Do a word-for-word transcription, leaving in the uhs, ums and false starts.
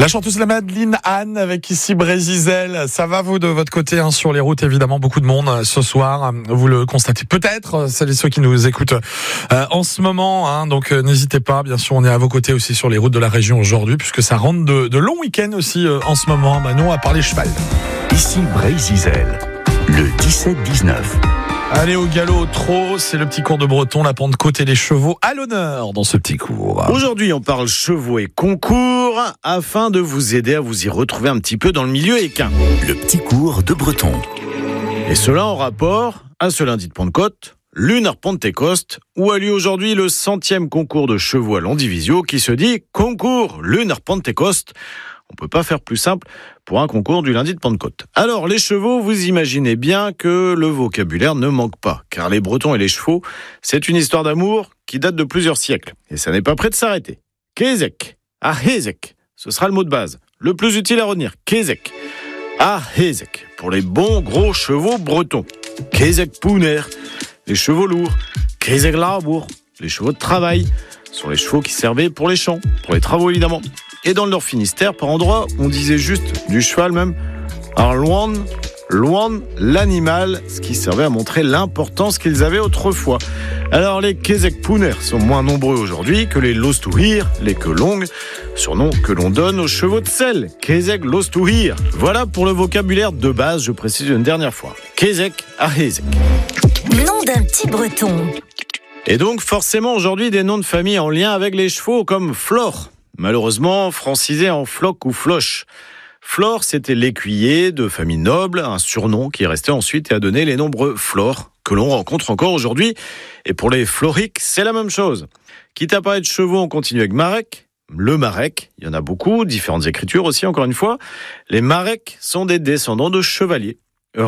La chanteuse la Madeleine Anne avec ici Brézizel. Ça va vous de votre côté hein, sur les routes, évidemment beaucoup de monde ce soir. Vous le constatez peut-être, celles et ceux qui nous écoutent euh, en ce moment. Hein, donc euh, n'hésitez pas, bien sûr on est à vos côtés aussi sur les routes de la région aujourd'hui, puisque ça rentre de, de longs week-ends aussi euh, en ce moment. Bah, nous à part les cheval. Ici Brézizel, le dix-sept dix-neuf. Allez au galop au trot, c'est le petit cours de breton, la Pentecôte et les chevaux à l'honneur dans ce petit cours. Aujourd'hui, on parle chevaux et concours afin de vous aider à vous y retrouver un petit peu dans le milieu équin. Le petit cours de breton. Et cela en rapport à ce lundi de Pentecôte, Lunar Pentecost, où a lieu aujourd'hui le centième concours de chevaux à Landivisio qui se dit concours Lunar Pentecost. On peut pas faire plus simple pour un concours du lundi de Pentecôte. Alors, les chevaux, vous imaginez bien que le vocabulaire ne manque pas, car les Bretons et les chevaux, c'est une histoire d'amour qui date de plusieurs siècles. Et ça n'est pas prêt de s'arrêter. Kezek, ahezek, ce sera le mot de base. Le plus utile à retenir, Kezek. Ahezek, pour les bons gros chevaux bretons. Kezek Pouner, les chevaux lourds. Kezek Labour, les chevaux de travail. Ce sont les chevaux qui servaient pour les champs, pour les travaux évidemment. Et dans le Nord Finistère, par endroits, on disait juste du cheval même. Alors loin, loin l'animal, ce qui servait à montrer l'importance qu'ils avaient autrefois. Alors les Kezek Pouner sont moins nombreux aujourd'hui que les Lostuhir, les queues longues, surnom que l'on donne aux chevaux de selle. Kezek Lostuhir. Voilà pour le vocabulaire de base, je précise une dernière fois. Kezek ahezek. Nom d'un petit breton. Et donc forcément aujourd'hui des noms de famille en lien avec les chevaux comme Flore. Malheureusement, francisé en Floc ou Floche. Flore, c'était l'écuyer de famille noble, un surnom qui est resté ensuite et a donné les nombreux Flores que l'on rencontre encore aujourd'hui. Et pour les Floriques, c'est la même chose. Quitte à parler de chevaux, on continue avec Marek. Le Marek, il y en a beaucoup, différentes écritures aussi, encore une fois. Les Marek sont des descendants de chevaliers.